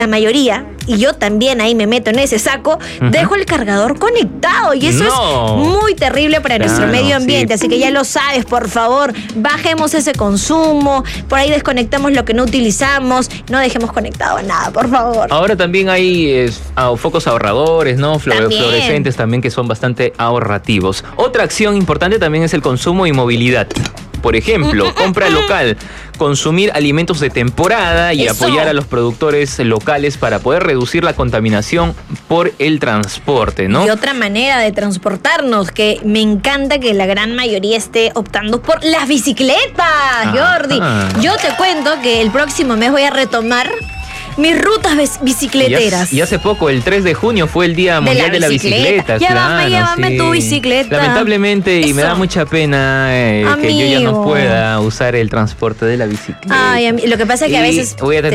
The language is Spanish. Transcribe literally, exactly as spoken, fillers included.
la mayoría, y yo también ahí me meto en ese saco, uh-huh. dejo el cargador conectado y eso no. es muy terrible para claro, nuestro medio ambiente, sí. así que ya lo sabes, por favor, bajemos ese consumo, por ahí desconectemos lo que no utilizamos, no dejemos conectado nada, por favor. Ahora también hay eh, focos ahorradores, ¿no? También. Fluorescentes también que son bastante ahorrativos. Otra acción importante también es el consumo y movilidad. Por ejemplo, compra local, consumir alimentos de temporada y Eso. apoyar a los productores locales para poder reducir la contaminación por el transporte, ¿no? Y otra manera de transportarnos, que me encanta que la gran mayoría esté optando por las bicicletas, Jordi. Ah. Yo te cuento que el próximo mes voy a retomar mis rutas bicicleteras. Y, y hace poco, el tres de junio, fue el Día Mundial de la Bicicleta. Llévame, llévame sí. tu bicicleta. Lamentablemente, Eso. y me da mucha pena eh, que yo ya no pueda usar el transporte de la bicicleta. Ay, lo que pasa es que y a veces... Voy a